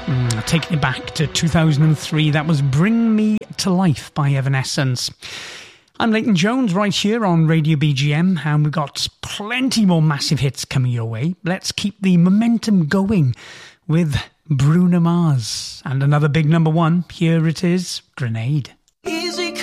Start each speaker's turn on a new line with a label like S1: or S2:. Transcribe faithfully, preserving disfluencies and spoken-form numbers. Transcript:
S1: Mm, taking it back to two thousand three, that was Bring Me to Life by Evanescence. I'm Leighton Jones right here on Radio B G M, and we've got plenty more massive hits coming your way. Let's keep the momentum going with Bruno Mars. And another big number one, here it is, Grenade.